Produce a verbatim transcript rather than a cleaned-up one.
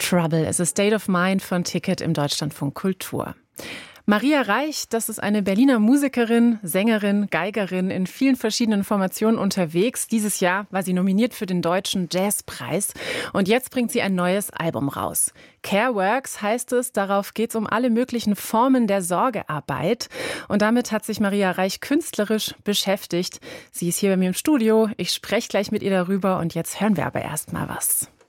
Trouble is a State of Mind von Ticket im Deutschlandfunk Kultur. Maria Reich, das ist eine Berliner Musikerin, Sängerin, Geigerin in vielen verschiedenen Formationen unterwegs. Dieses Jahr war sie nominiert für den Deutschen Jazzpreis und jetzt bringt sie ein neues Album raus. Careworks heißt es, darauf geht es um alle möglichen Formen der Sorgearbeit und damit hat sich Maria Reich künstlerisch beschäftigt. Sie ist hier bei mir im Studio, ich spreche gleich mit ihr darüber und jetzt hören wir aber erst mal was.